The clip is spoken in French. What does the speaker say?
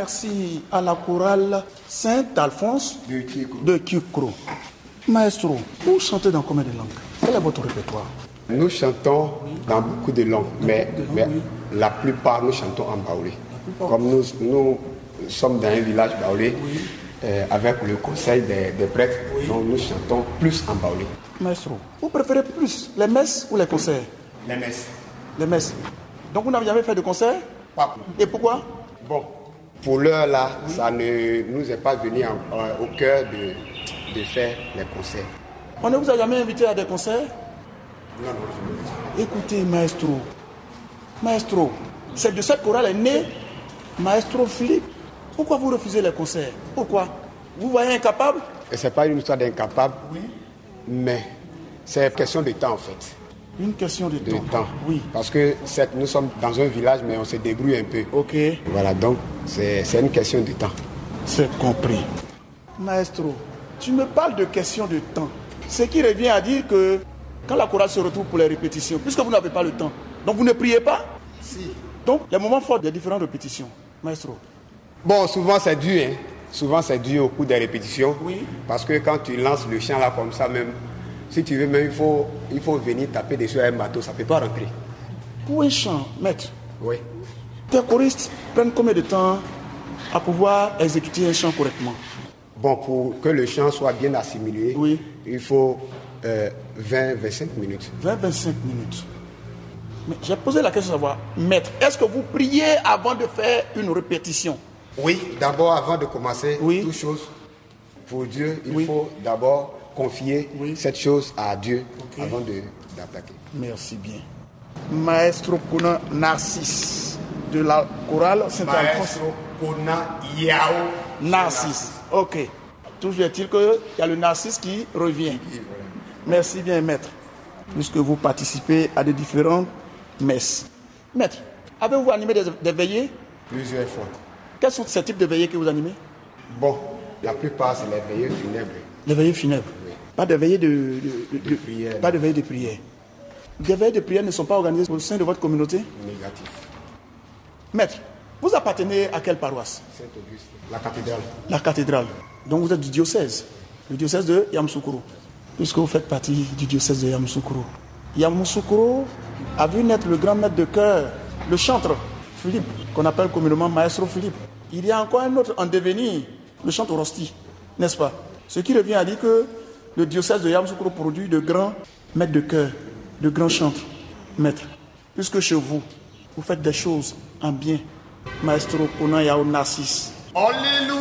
merci à la chorale Saint-Alphonse de Kikro. Maestro, vous chantez dans combien de langues? Quel est votre répertoire? Nous chantons dans beaucoup de langues, mais la plupart nous chantons en baoulé. Comme nous sommes dans un village baoulé, avec le conseil des prêtres, donc nous chantons plus en baoulé. Maestro, vous préférez plus les messes ou les concerts? Les messes. Les messes. Donc vous n'avez jamais fait de concert? Pas. Et pourquoi? Bon, pour l'heure là, ça ne nous est pas venu au cœur de faire les concerts. On ne vous a jamais invité à des concerts? Non. Écoutez, Maestro, c'est de cette chorale est né Maestro Philippe. Pourquoi vous refusez les concerts? Pourquoi? Vous voyez incapable? Et c'est pas une histoire d'incapable, mais c'est une question de temps en fait. Une question de temps. Oui. Parce que nous sommes dans un village, mais on se débrouille un peu. Ok. Voilà, donc c'est une question de temps. C'est compris. Maestro, tu me parles de question de temps. Ce qui revient à dire que quand la chorale se retrouve pour les répétitions, puisque vous n'avez pas le temps, donc vous ne priez pas? Si. Donc, les moments forts des différentes répétitions, Maestro. Bon, souvent c'est dû, hein. Souvent c'est dû au cours des répétitions. Oui. Parce que quand tu lances le chant là comme ça même, si tu veux même, il faut venir taper dessus avec un bateau, ça ne peut pas rentrer. Pour un chant, maître, Oui. tes choristes prennent combien de temps à pouvoir exécuter un chant correctement? Bon, pour que le chant soit bien assimilé, Oui. il faut 20-25 minutes. 20-25 minutes. Mais j'ai posé la question de savoir, maître, est-ce que vous priez avant de faire une répétition? Oui, d'abord avant de commencer toute chose, pour Dieu, il faut d'abord confier cette chose à Dieu avant d'attaquer. Merci bien. Maestro Kona Narcisse de la chorale Saint-Alphonse. Maestro Kona Yao Narcisse. Ok. Toujours est-il qu'il y a le Narcisse qui revient. Merci bien, maître. Puisque vous participez à des différentes messes. Maître, avez-vous animé des veillées? Plusieurs fois. Quels sont ces types de veillées que vous animez? Bon, la plupart, c'est les veillées funèbres. Les veillées funèbres? Oui. Pas de veillées de prière. Pas de veillées de prière. Des veillées de prière ne sont pas organisées au sein de votre communauté? Négatif. Maître, vous appartenez à quelle paroisse? Saint-Auguste. La cathédrale. La cathédrale. Donc vous êtes du diocèse. Le diocèse de Yamoussoukro. Puisque vous faites partie du diocèse de Yamoussoukro. Yamoussoukro a vu naître le grand maître de chœur, le chantre Philippe, qu'on appelle communément Maestro Philippe. Il y a encore un autre en devenir, le chantre Rosti, n'est-ce pas? Ce qui revient à dire que le diocèse de Yamoussoukro produit de grands maîtres de chœur, de grands chantres, maîtres. Puisque chez vous, vous faites des choses en bien. Maestro Kona Yao Narcisse. Alléluia.